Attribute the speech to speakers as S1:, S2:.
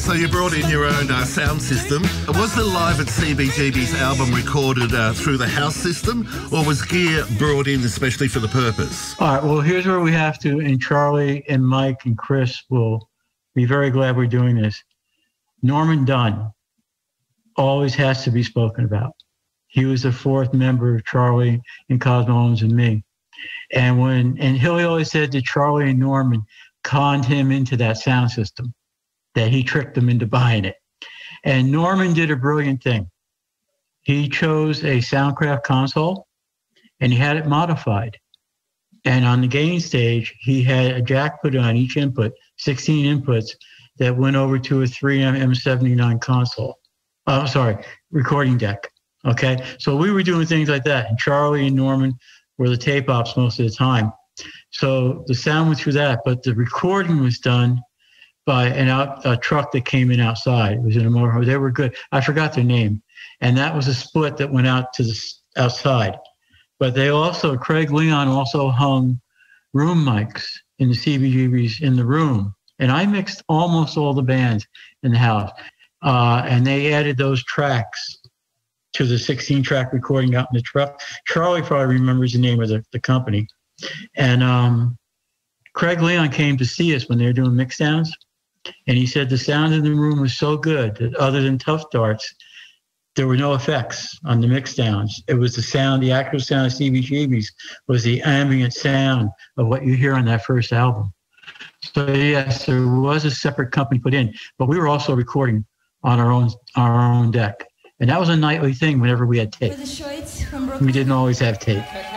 S1: So you brought in your own sound system. Was the Live at CBGB's album recorded through the house system, or was gear brought in especially for the purpose?
S2: All right, well, here's where we have to, and Charlie and Mike and Chris will be very glad we're doing this. Norman Dunn always has to be spoken about. He was the fourth member of Charlie and Cosmo Owens and me. And Hilly always said that Charlie and Norman conned him into that sound system, that he tricked them into buying it. And Norman did a brilliant thing. He chose a Soundcraft console and he had it modified. And on the gain stage, he had a jack put on each input, 16 inputs that went over to a 3M M79 console. Recording deck. Okay. So we were doing things like that. And Charlie and Norman were the tape ops most of the time. So the sound went through that, but the recording was done by a truck that came in outside. It was in a motorhome. They were good. I forgot their name. And that was a split that went out to the outside. But Craig Leon also hung room mics in the CBGBs in the room. And I mixed almost all the bands in the house. And they added those tracks to the 16-track recording out in the truck. Charlie probably remembers the name of the company. And Craig Leon came to see us when they were doing mixdowns. And he said the sound in the room was so good that other than Tough Darts, there were no effects on the mixdowns. It was the sound, the actual sound of CBGB's was the ambient sound of what you hear on that first album. So yes, there was a separate company put in, but we were also recording on our own deck. And that was a nightly thing whenever we had tape. We didn't always have tape.